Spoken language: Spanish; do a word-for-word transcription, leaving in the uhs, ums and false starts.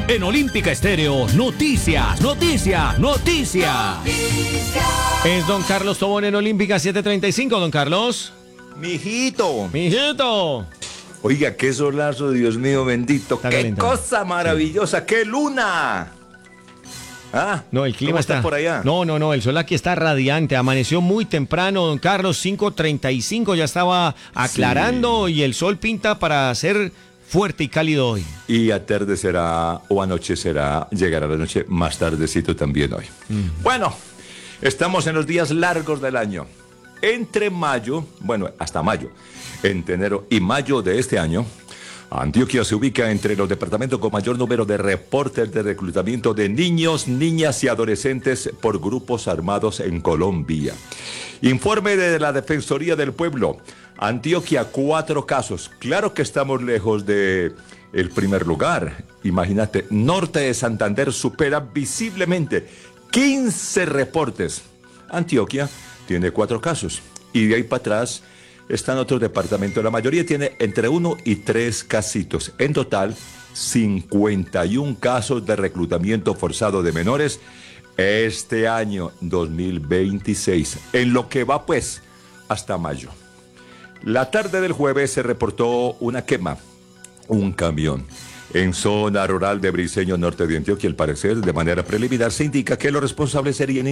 En Olímpica Estéreo, noticias, noticias, noticias. Es don Carlos Tobón en Olímpica siete treinta y cinco, don Carlos. Mijito. Mijito. Oiga, qué solazo, Dios mío bendito. Está Qué calentando. cosa maravillosa, qué luna. ¿Ah? No, el clima ¿Cómo está... está por allá? No, no, no, el sol aquí está radiante. Amaneció muy temprano, don Carlos, cinco treinta y cinco, ya estaba aclarando Sí. y el sol pinta para ser fuerte y cálido hoy. Y atardecerá o anochecerá, llegará la noche más tardecito también hoy. Mm. Bueno, estamos en los días largos del año. Entre mayo, bueno, hasta mayo, entre enero y mayo de este año, Antioquia se ubica entre los departamentos con mayor número de reportes de reclutamiento de niños, niñas y adolescentes por grupos armados en Colombia. Informe de la Defensoría del Pueblo. Antioquia, cuatro casos. Claro que estamos lejos de el primer lugar. Imagínate, norte de Santander supera visiblemente quince reportes. Antioquia tiene cuatro casos. Y de ahí para atrás están otros departamentos. La mayoría tiene entre uno y tres casitos. En total, cincuenta y un casos de reclutamiento forzado de menores este año dos mil veintiséis. En lo que va, pues, hasta mayo. La tarde del jueves se reportó una quema, un camión, en zona rural de Briceño, norte de Antioquia. Al parecer, de manera preliminar, se indica que los responsables serían